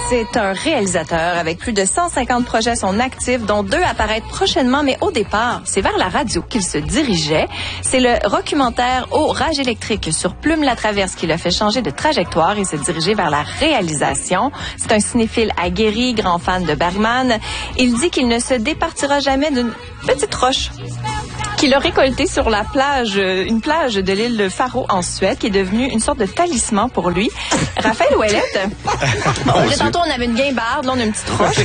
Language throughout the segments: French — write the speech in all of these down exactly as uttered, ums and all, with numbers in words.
c'est un réalisateur avec plus de cent cinquante projets sont actifs, dont deux apparaîtront prochainement, mais au départ, c'est vers la radio qu'il se dirigeait. C'est le documentaire Au rage électrique sur Plume la Traverse qui l'a fait changer de trajectoire et se diriger vers la réalisation. C'est un cinéphile aguerri, grand fan de Bergman. Il dit qu'il ne se départira jamais d'une petite roche qu'il a récolté sur la plage, une plage de l'île de Faro en Suède, qui est devenue une sorte de talisman pour lui. Raphaël Ouellette, bon, là, tantôt on avait une guimbarde, là on a une petite roche.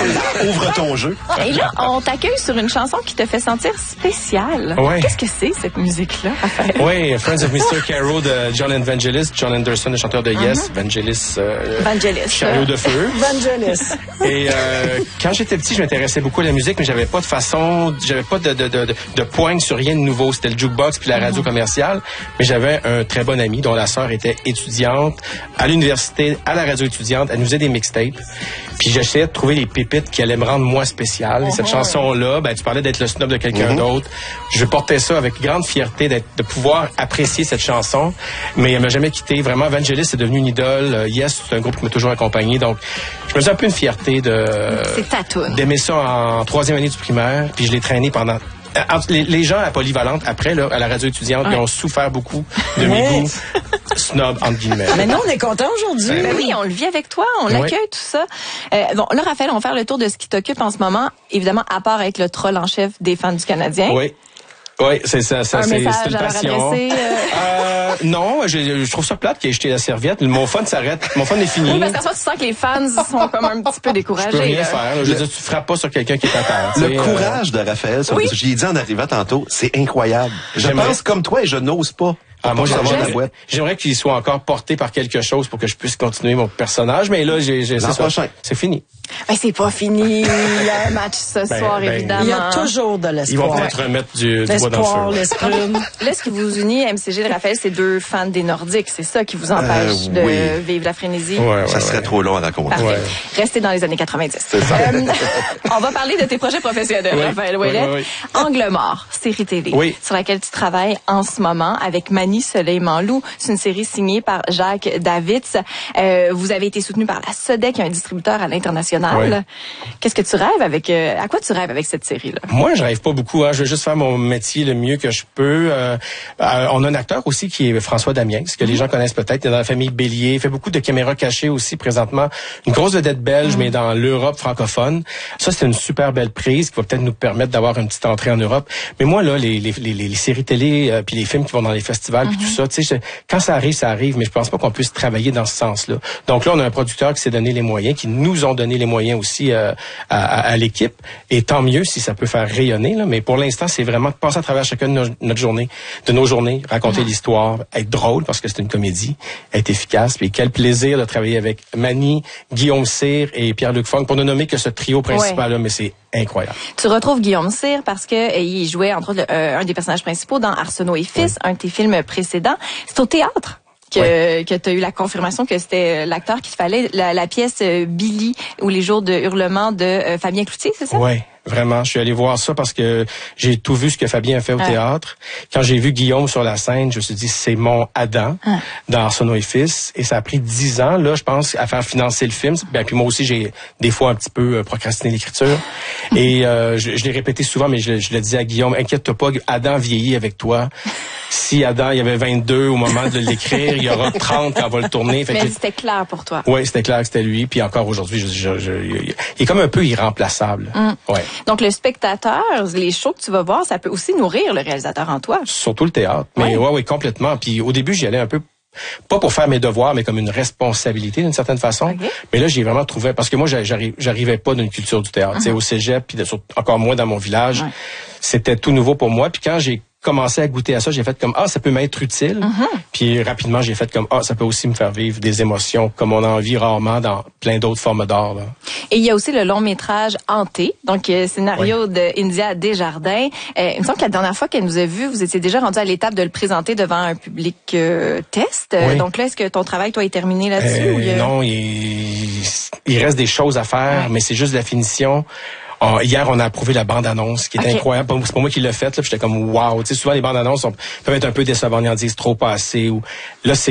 Ouvre ton jeu. Et là, on t'accueille sur une chanson qui te fait sentir spécial. Ouais. Qu'est-ce que c'est, cette musique-là, Raphaël? Oui, Friends of mister Caro de John Evangelis. John Anderson, le chanteur de Yes. Uh-huh. Evangelis. Euh, Vangelis. Chariot de feu. Vangelis. Et euh, quand j'étais petit, je m'intéressais beaucoup à la musique, mais j'avais pas de façon, j'avais pas de, de, de, de, de poigne sur rien de nouveau. C'était le jukebox puis la radio commerciale. Mais j'avais un très bon ami dont la sœur était étudiante à l'université, à la radio étudiante. Elle nous faisait des mixtapes. Puis j'essayais de trouver les pépites qui allaient me rendre moi spécial. Et cette chanson-là, ben, tu parlais d'être le snob de quelqu'un mm-hmm. d'autre. Je portais ça avec grande fierté d'être, de pouvoir apprécier cette chanson. Mais elle m'a jamais quitté. Vraiment, Vangelis est devenu une idole. Yes, c'est un groupe qui m'a toujours accompagné. Donc, je me faisais un peu une fierté de, c'est ta toune. D'aimer ça en troisième année du primaire. Puis je l'ai traîné pendant Les, les gens à Polyvalente, après, là, à la radio étudiante, ouais. ils ont souffert beaucoup de mes ouais. goûts snob, entre guillemets. Mais nous, on est contents aujourd'hui. Ben oui, on le vit avec toi, on l'accueille, ouais. tout ça. Euh, bon, là, Raphaël, on va faire le tour de ce qui t'occupe en ce moment. Évidemment, à part être le troll en chef des fans du Canadien. Oui. Oui, c'est ça, ça c'est, c'est une passion. Adresser, euh... Euh, non, je, je trouve ça plate qu'il ait jeté la serviette. Mon fun s'arrête, mon fun est fini. Oui, parce qu'à ça, tu sens que les fans sont comme un petit peu découragés. Je peux rien là. faire. Là. Je veux dire, tu frappes pas sur quelqu'un qui est à terre. Le courage euh... de Raphaël, ça, oui. J'y ai dit en arrivant tantôt, c'est incroyable. Je J'aimerais... pense comme toi et je n'ose pas. Ah, moi, j'aimerais, j'aimerais qu'il soit encore porté par quelque chose pour que je puisse continuer mon personnage, mais là, j'ai, j'ai, c'est, ça, c'est fini. Ben, c'est pas fini. Il y a un match ce ben, soir, ben, évidemment. Il y a toujours de l'espoir. Ils vont peut-être remettre du, du bois dans le feu. Là, ce qui vous unit, M C G et Raphaël, c'est deux fans des Nordiques. C'est ça qui vous empêche euh, oui. de vivre la frénésie. Ouais, ouais, ça serait ouais. trop long à raconter. Ouais. Restez dans les années quatre-vingt-dix. C'est ça. Euh, on va parler de tes projets professionnels, oui. Raphaël Ouellette. Oui, oui, oui. Angle mort, série télé, oui. sur laquelle tu travailles en ce moment avec Mani Soleil-Manlou. C'est une série signée par Jacques Davids. Euh, vous avez été soutenu par la Sodec, un distributeur à l'international. Oui. Qu'est-ce que tu rêves avec euh, à quoi tu rêves avec cette série-là? Moi, je rêve pas beaucoup. Hein. Je veux juste faire mon métier le mieux que je peux. Euh, euh, on a un acteur aussi qui est François Damiens, que mm-hmm. les gens connaissent peut-être. Il est dans la famille Bélier. Il fait beaucoup de caméras cachées aussi présentement. Une grosse vedette belge, mm-hmm. mais dans l'Europe francophone. Ça, c'est une super belle prise qui va peut-être nous permettre d'avoir une petite entrée en Europe. Mais moi, là, les, les, les, les séries télé euh, puis les films qui vont dans les festivals, mm-hmm. puis tout ça, tu sais, quand ça arrive, ça arrive. Mais je pense pas qu'on puisse travailler dans ce sens-là. Donc là, on a un producteur qui s'est donné les moyens, qui nous ont donné les moyens aussi euh, à, à, à l'équipe. Et tant mieux si ça peut faire rayonner. Là. Mais pour l'instant, c'est vraiment de passer à travers chacune de nos, notre journée, de nos journées, raconter mmh. l'histoire, être drôle parce que c'est une comédie, être efficace. Puis quel plaisir de travailler avec Mani, Guillaume Cyr et Pierre-Luc Funk, pour ne nommer que ce trio principal-là, ouais. mais c'est incroyable. Tu retrouves Guillaume Cyr parce que il jouait entre autres euh, un des personnages principaux dans Arsenault et Fils, ouais. un de tes films précédents. C'est au théâtre que, ouais. que tu as eu la confirmation que c'était l'acteur qu'il fallait, la, la pièce euh, Billy ou les jours de hurlement de euh, Fabien Cloutier, c'est ça? Oui. Vraiment, je suis allé voir ça parce que j'ai tout vu ce que Fabien a fait au ah. théâtre. Quand j'ai vu Guillaume sur la scène, je me suis dit, c'est mon Adam ah. dans Arsenault et Fils. Et ça a pris dix ans, là, je pense, à faire financer le film. Ben, puis moi aussi, j'ai des fois un petit peu procrastiné l'écriture. et euh, je, je l'ai répété souvent, mais je, je le disais à Guillaume, inquiète-toi pas, Adam vieillit avec toi. Si Adam, il y avait vingt-deux au moment de l'écrire, il y aura trente quand on va le tourner. Fait mais que, c'était clair pour toi. Oui, c'était clair que c'était lui. Puis encore aujourd'hui, je, je, je, il est comme un peu irremplaçable. Mm. Ouais. Donc, le spectateur, les shows que tu vas voir, ça peut aussi nourrir le réalisateur en toi. Surtout le théâtre. Mais oui, ouais, ouais, complètement. Puis au début, j'y allais un peu, pas pour faire mes devoirs, mais comme une responsabilité d'une certaine façon. Okay. Mais là, j'ai vraiment trouvé, parce que moi, j'arrive, j'arrivais pas d'une culture du théâtre. Uh-huh. Au cégep, puis encore moins dans mon village. Ouais. C'était tout nouveau pour moi. Puis quand j'ai commencé à goûter à ça, j'ai fait comme ah ça peut m'être utile. Mm-hmm. Puis rapidement j'ai fait comme ah ça peut aussi me faire vivre des émotions comme on en vit rarement dans plein d'autres formes d'art. Là. Et il y a aussi le long métrage Hanté, donc euh, scénario oui. de India Desjardins. Euh, il me semble que la dernière fois qu'elle nous a vus, vous étiez déjà rendu à l'étape de le présenter devant un public euh, test. Oui. Donc là, est-ce que ton travail toi est terminé là-dessus? Euh, ou il... Non, il, il reste des choses à faire, oui. mais c'est juste la finition. Oh, hier, on a approuvé la bande-annonce, qui est okay. incroyable. C'est pas moi qui l'ai faite, là. J'étais comme, wow. Tu sais, souvent, les bandes-annonces sont, peuvent être un peu décevantes, ils en disent trop pas assez. Ou, là, c'est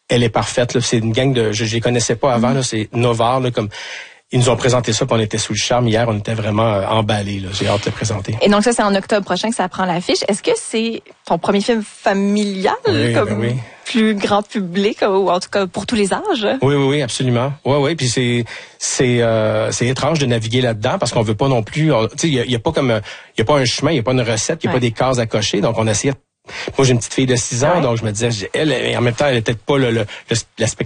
elle est parfaite. Là. C'est une gang de, je, je les connaissais pas avant. Mm-hmm. Là, c'est Novar, là, comme. Ils nous ont présenté ça, puis on était sous le charme. Hier, on était vraiment euh, emballés. Là. J'ai hâte de le présenter. Et donc ça, c'est en octobre prochain que ça prend l'affiche. Est-ce que c'est ton premier film familial, oui, comme ben oui. plus grand public, ou en tout cas pour tous les âges? Oui, oui, oui, absolument. Oui, oui. Puis c'est c'est euh, c'est étrange de naviguer là-dedans parce qu'on veut pas non plus. Tu sais, il y a, y a pas comme il y a pas un chemin, il y a pas une recette, il y a ouais. pas des cases à cocher. Donc on a essayé. Moi, j'ai une petite fille de six ans, ouais. donc je me disais, elle, en même temps, elle était peut-être pas le, le, le, l'aspect